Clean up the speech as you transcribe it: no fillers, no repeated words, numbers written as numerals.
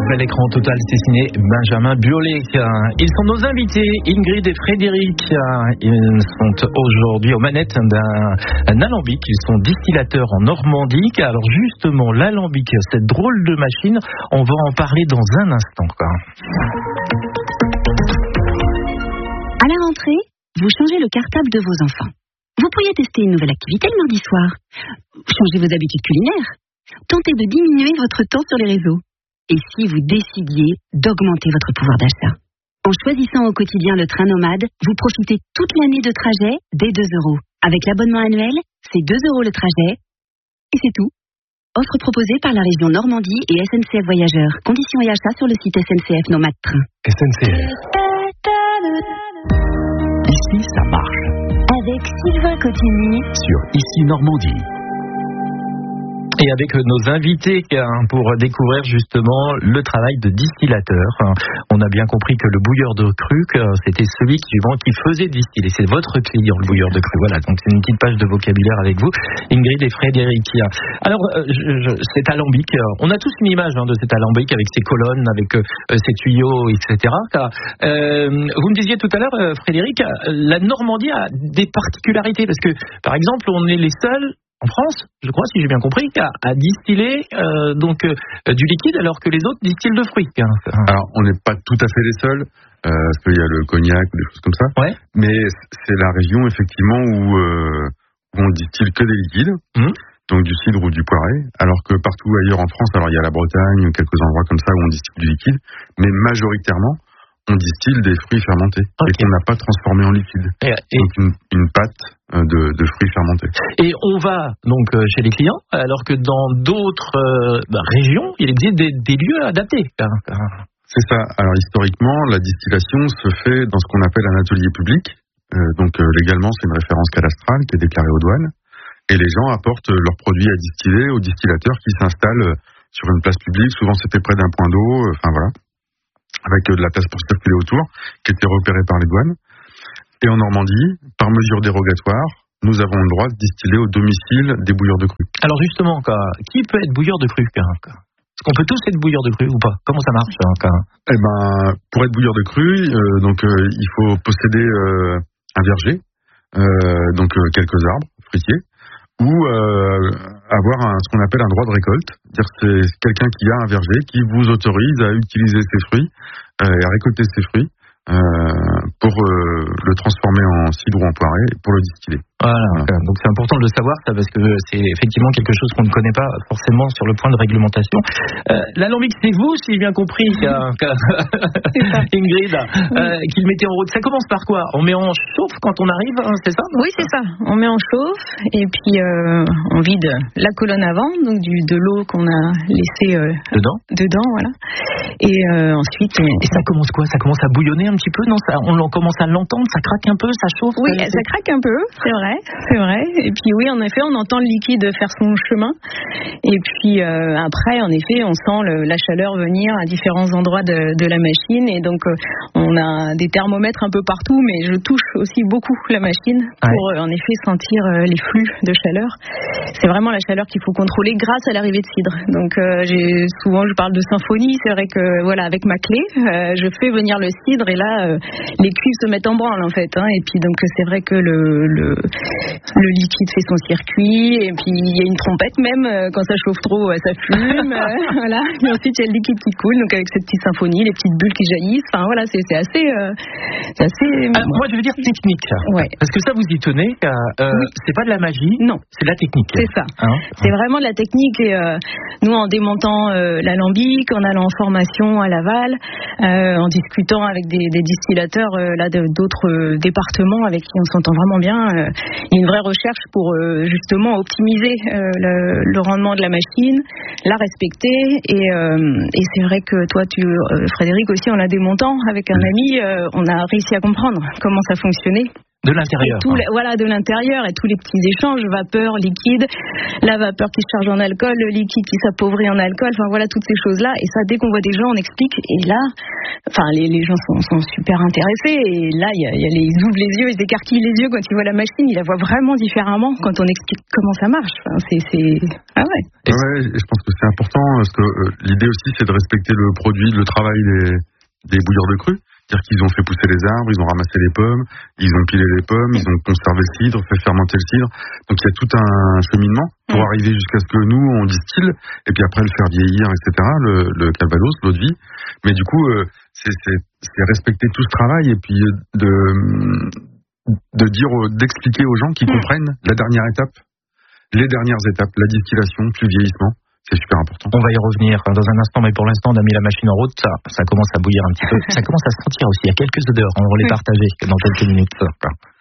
bel écran total, c'est signé Benjamin Biolay. Ils sont nos invités, Ingrid et Frédéric. Ils sont aujourd'hui aux manettes d'un alambic. Ils sont distillateurs en Normandie. Alors justement, l'alambic, cette drôle de machine, on va en parler dans un instant. À la rentrée, vous changez le cartable de vos enfants. Vous pourriez tester une nouvelle activité le mardi soir. Changez vos habitudes culinaires. Tentez de diminuer votre temps sur les réseaux. Et si vous décidiez d'augmenter votre pouvoir d'achat? En choisissant au quotidien le train nomade, vous profitez toute l'année de trajet dès 2 €. Avec l'abonnement annuel, c'est 2 € le trajet. Et c'est tout. Offre proposée par la région Normandie et SNCF Voyageurs. Conditions et achats sur le site SNCF Nomade Train. SNCF. Ici, ça marche. Avec Sylvain Cotigny Sur Ici Normandie. Et avec nos invités pour découvrir justement le travail de distillateur. On a bien compris que le bouilleur de cru, c'était celui qui faisait distiller. C'est votre client, le bouilleur de cru. Voilà, donc c'est une petite page de vocabulaire avec vous, Ingrid et Frédéric. Alors, cet alambic, on a tous une image de cet alambic avec ses colonnes, avec ses tuyaux, etc. Vous me disiez tout à l'heure, Frédéric, la Normandie a des particularités parce que, par exemple, on est les seuls en France, je crois, si j'ai bien compris, à distiller du liquide alors que les autres distillent de fruits. Alors, on n'est pas tout à fait les seuls, parce qu'il y a le cognac ou des choses comme ça. Ouais. Mais c'est la région, effectivement, où on distille que des liquides, donc du cidre ou du poiré, alors que partout ailleurs en France, alors il y a la Bretagne, quelques endroits comme ça où on distille du liquide, mais majoritairement, on distille des fruits fermentés et qu'on n'a pas transformé en liquide. Donc une pâte de fruits fermentés. Et on va donc chez les clients, alors que dans d'autres régions, il existe des lieux adaptés. C'est ça. Alors historiquement, la distillation se fait dans ce qu'on appelle un atelier public. Donc légalement, c'est une référence cadastrale qui est déclarée aux douanes. Et les gens apportent leurs produits à distiller aux distillateurs qui s'installent sur une place publique. Souvent, c'était près d'un point d'eau. Enfin voilà. Avec de la place pour circuler autour, qui était repérée par les douanes. Et en Normandie, par mesure dérogatoire, nous avons le droit de distiller au domicile des bouilleurs de cru. Alors justement, qui peut être bouilleur de cru? Est-ce qu'on peut tous être bouilleurs de cru ou pas? Comment ça marche? Eh ben, pour être bouilleur de cru, il faut posséder un verger, quelques arbres fruitiers, ou avoir ce qu'on appelle un droit de récolte. C'est-à-dire c'est quelqu'un qui a un verger qui vous autorise à utiliser ses fruits et à récolter ses fruits pour le transformer en cidre ou en poiré et pour le distiller. Voilà. Donc c'est important de le savoir, ça, parce que c'est effectivement quelque chose qu'on ne connaît pas forcément sur le point de réglementation. L'alambic, c'est vous, si j'ai bien compris, Ingrid, qui le mettez en route. Ça commence par quoi? On met en chauffe quand on arrive, c'est ça? Oui, c'est ça. On met en chauffe et puis on vide la colonne avant, donc de l'eau qu'on a laissée dedans, voilà. Et ensuite... Et ça commence quoi? Ça commence à bouillonner un petit peu? Non, on commence à l'entendre, ça craque un peu, ça chauffe? Oui, ça craque un peu, c'est vrai. Et puis oui, en effet, on entend le liquide faire son chemin. Et puis après, en effet, on sent la chaleur venir à différents endroits de la machine. Et donc, on a des thermomètres un peu partout, mais je touche aussi beaucoup la machine pour en effet sentir les flux de chaleur. C'est vraiment la chaleur qu'il faut contrôler grâce à l'arrivée de cidre. Donc, souvent, je parle de symphonie. C'est vrai que voilà, avec ma clé, je fais venir le cidre et là, les cuivres se mettent en branle en fait. Et puis donc, c'est vrai que le liquide fait son circuit et puis il y a une trompette même quand ça chauffe trop ça fume voilà, et ensuite il y a le liquide qui coule donc avec cette petite symphonie, les petites bulles qui jaillissent, enfin voilà, c'est assez alors, moi je veux dire technique parce que ça vous y tenez, c'est pas de la magie, non, c'est de la technique, c'est ça, c'est vraiment de la technique. Et nous, en démontant l'alambic, en allant en formation à Laval, en discutant avec des distillateurs d'autres départements avec qui on s'entend vraiment bien, il y a une vraie recherche pour justement optimiser le rendement de la machine, la respecter. Et c'est vrai que toi, Frédéric aussi, en la démontant avec un ami, on a réussi à comprendre comment ça fonctionnait. De l'intérieur. Voilà, de l'intérieur, et tous les petits échanges, vapeur, liquide, la vapeur qui se charge en alcool, le liquide qui s'appauvrit en alcool, enfin voilà, toutes ces choses-là. Et ça, dès qu'on voit des gens, on explique. Et là, enfin, les gens sont super intéressés. Et là, ils ouvrent les yeux, ils écarquillent les yeux quand ils voient la machine. Ils la voient vraiment différemment quand on explique comment ça marche. Enfin, Ah ouais. Ouais, je pense que c'est important, parce que l'idée aussi, c'est de respecter le produit, le travail des bouilleurs de cru. C'est-à-dire qu'ils ont fait pousser les arbres, ils ont ramassé les pommes, ils ont pilé les pommes, ils ont conservé le cidre, fait fermenter le cidre. Donc il y a tout un cheminement pour arriver jusqu'à ce que nous, on distille, et puis après le faire vieillir, etc., le calvados, l'eau de vie. Mais du coup, c'est respecter tout ce travail, et puis d'expliquer aux gens qui comprennent la dernière étape, les dernières étapes, la distillation, puis le vieillissement. C'est super important. On va y revenir dans un instant, mais pour l'instant, on a mis la machine en route. Ça commence à bouillir un petit peu. Ça commence à se sentir aussi. Il y a quelques odeurs. On va les partager dans quelques minutes.